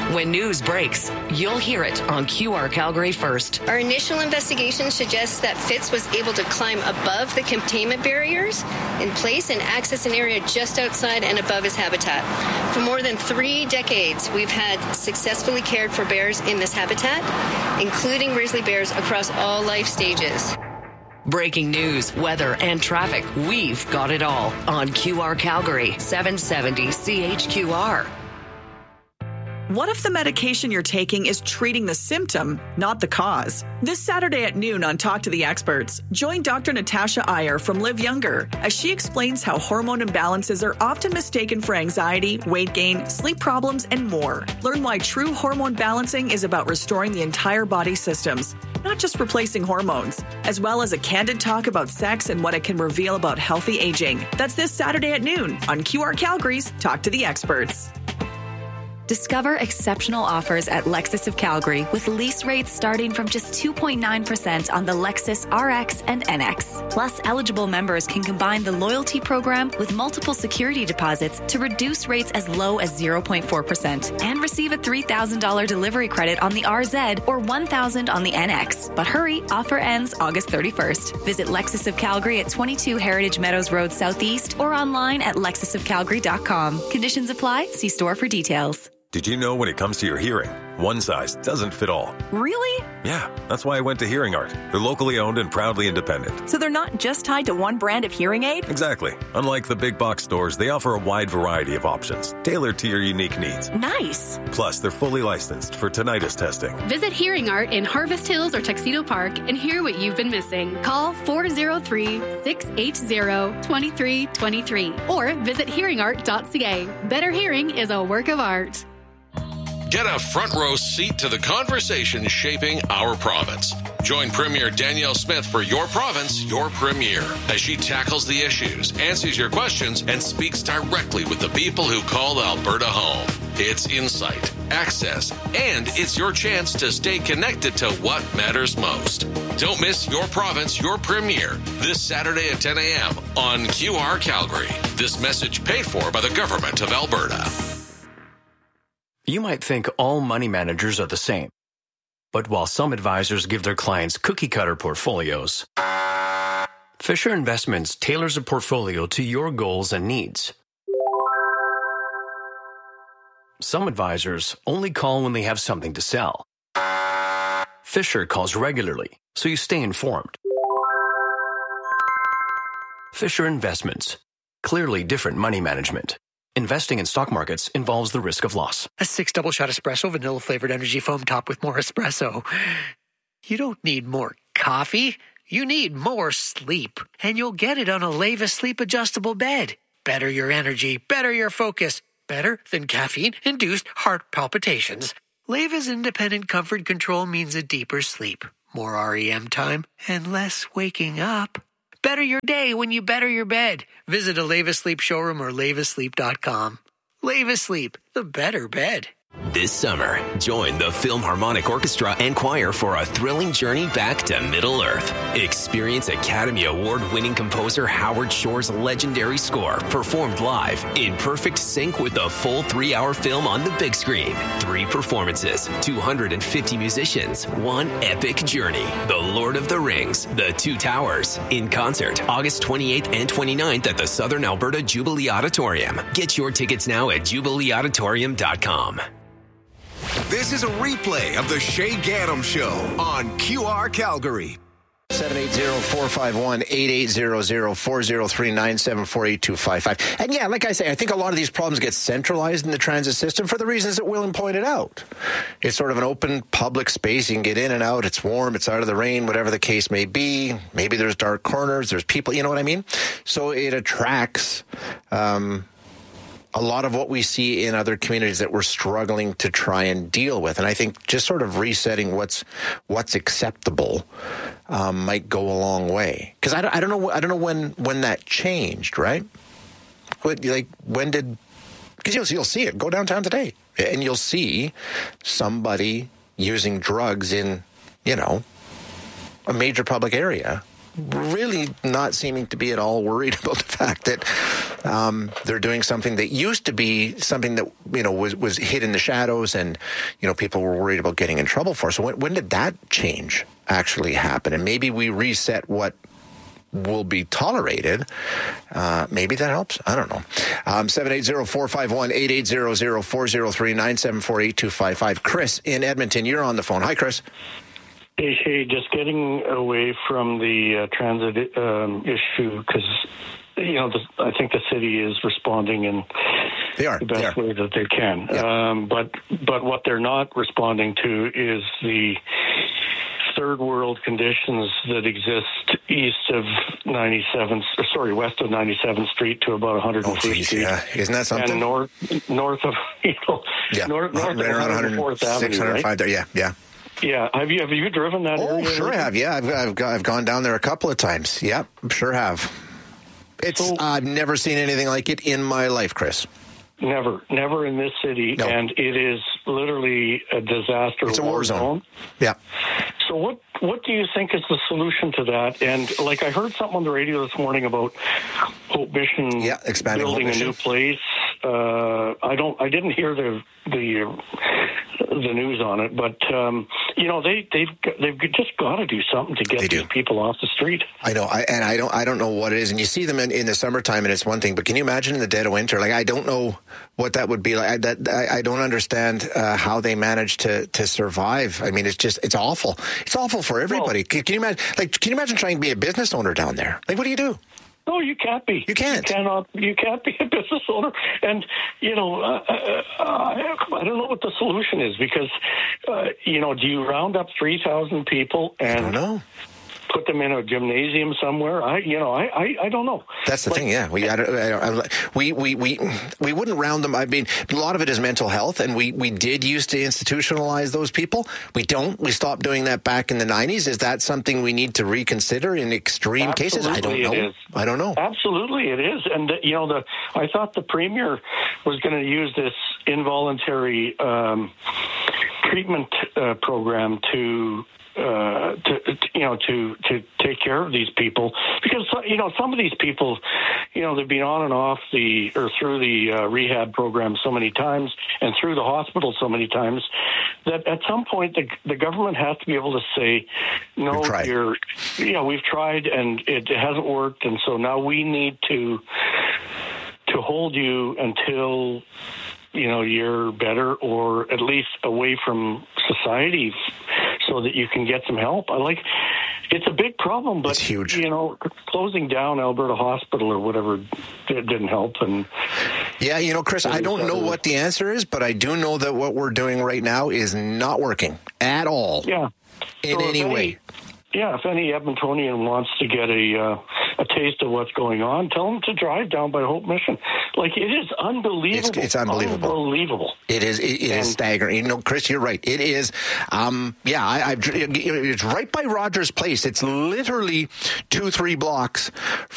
When news breaks, you'll hear it on QR Calgary first. Our initial investigation suggests that Fitz was able to climb above the containment barriers in place and access an area just outside and above his habitat. For more than 3 decades, we've had successfully cared for bears in this habitat, including grizzly bears across all life stages. Breaking news, weather, and traffic. We've got it all on QR Calgary, 770 CHQR. What if the medication you're taking is treating the symptom, not the cause? This Saturday at noon on Talk to the Experts, join Dr. Natasha Iyer from Live Younger as she explains how hormone imbalances are often mistaken for anxiety, weight gain, sleep problems, and more. Learn why true hormone balancing is about restoring the entire body systems, not just replacing hormones, as well as a candid talk about sex and what it can reveal about healthy aging. That's this Saturday at noon on QR Calgary's Talk to the Experts. Discover exceptional offers at Lexus of Calgary with lease rates starting from just 2.9% on the Lexus RX and NX. Plus, eligible members can combine the loyalty program with multiple security deposits to reduce rates as low as 0.4% and receive a $3,000 delivery credit on the RZ or $1,000 on the NX. But hurry, offer ends August 31st. Visit Lexus of Calgary at 22 Heritage Meadows Road Southeast or online at lexusofcalgary.com. Conditions apply. See store for details. Did you know when it comes to your hearing, one size doesn't fit all? Really? Yeah, that's why I went to Hearing Art. They're locally owned and proudly independent. So they're not just tied to one brand of hearing aid? Exactly. Unlike the big box stores, they offer a wide variety of options, tailored to your unique needs. Nice. Plus, they're fully licensed for tinnitus testing. Visit Hearing Art in Harvest Hills or Tuxedo Park and hear what you've been missing. Call 403-680-2323 or visit hearingart.ca. Better hearing is a work of art. Get a front row seat to the conversation shaping our province. Join Premier Danielle Smith for Your Province, Your Premier, as she tackles the issues, answers your questions, and speaks directly with the people who call Alberta home. It's insight, access, and it's your chance to stay connected to what matters most. Don't miss Your Province, Your Premier this Saturday at 10 a.m. on QR Calgary. This message paid for by the Government of Alberta. You might think all money managers are the same. But while some advisors give their clients cookie-cutter portfolios, Fisher Investments tailors a portfolio to your goals and needs. Some advisors only call when they have something to sell. Fisher calls regularly, so you stay informed. Fisher Investments. Clearly different money management. Investing in stock markets involves the risk of loss. A 6 double-shot espresso, vanilla-flavored energy foam topped with more espresso. You don't need more coffee. You need more sleep. And you'll get it on a Leva Sleep adjustable bed. Better your energy, better your focus. Better than caffeine-induced heart palpitations. Leva's independent comfort control means a deeper sleep, more REM time, and less waking up. Better your day when you better your bed. Visit a Leva Sleep showroom or levasleep.com. Leva Sleep, the better bed. This summer, join the Philharmonic Orchestra and Choir for a thrilling journey back to Middle-earth. Experience Academy Award-winning composer Howard Shore's legendary score performed live in perfect sync with the full 3-hour film on the big screen. 3 performances, 250 musicians, one epic journey. The Lord of the Rings, The Two Towers, in concert August 28th and 29th at the Southern Alberta Jubilee Auditorium. Get your tickets now at jubileeauditorium.com. This is a replay of the Shay Gaddam Show on QR Calgary. 780-451-8800-403-974-8255. And yeah, like I say, I think a lot of these problems get centralized in the transit system for the reasons that William pointed out. It's sort of an open public space. You can get in and out. It's warm. It's out of the rain, whatever the case may be. Maybe there's dark corners. There's people, you know what I mean? So it attracts a lot of what we see in other communities that we're struggling to try and deal with. And I think just sort of resetting what's acceptable might go a long way. Because I don't know when that changed, right? When did? Because you'll see it. Go downtown today, and you'll see somebody using drugs in a major public area really not seeming to be at all worried about the fact that they're doing something that used to be something that, was hid in the shadows and, people were worried about getting in trouble for. So when did that change actually happen? And maybe we reset what will be tolerated. Maybe that helps. I don't know. 780-451-8800-403-974-8255. Chris in Edmonton, you're on the phone. Hi, Chris. Hey, just getting away from the transit issue because, I think the city is responding in the best way that they can. Yeah. But what they're not responding to is the third world conditions that exist west of 97th Street to about 101st Street. Yeah. Isn't that something? And north of, north of 104th Avenue, 605 right? There, yeah. Yeah, have you driven that area? Oh, sure I have. Yeah, I've gone down there a couple of times. Yeah, sure have. I've never seen anything like it in my life, Chris. Never in this city, no. And it is literally a disaster. It's a war zone. Yeah. So what do you think is the solution to that? And I heard something on the radio this morning about Hope Mission building a new place. I didn't hear the news on it, but they've just got to do something to get these people off the street. I know, I don't know what it is. And you see them in the summertime, and it's one thing. But can you imagine in the dead of winter? I don't know what that would be like. I don't understand how they manage to survive. I mean, it's awful. It's awful for everybody. Well, can you imagine? Can you imagine trying to be a business owner down there? What do you do? No, you can't be. You can't. You can't be a business owner. And, I don't know what the solution is because, do you round up 3,000 people and... I don't know. Put them in a gymnasium somewhere. I don't know. That's the thing. Yeah, we wouldn't round them. I mean, a lot of it is mental health, and we did used to institutionalize those people. We don't. We stopped doing that back in the 90s. Is that something we need to reconsider in extreme cases? I don't know. It is. I don't know. Absolutely, it is. And I thought the premier was going to use this involuntary treatment program to take care of these people because some of these people they've been on and off through the rehab program so many times and through the hospital so many times that at some point the government has to be able to say no, we've tried and it hasn't worked, and so now we need to hold you until you're better or at least away from society so that you can get some help. It's a big problem, but it's huge. Closing down Alberta Hospital or whatever didn't help. And Chris, I don't know what the answer is, but I do know that what we're doing right now is not working at all. Yeah, in any way. Yeah, if any Edmontonian wants to get a taste of what's going on, tell them to drive down by Hope Mission. It is unbelievable. It's unbelievable. Unbelievable. It is. It is staggering. Chris, you're right. It is. It's right by Rogers Place. It's literally 2-3 blocks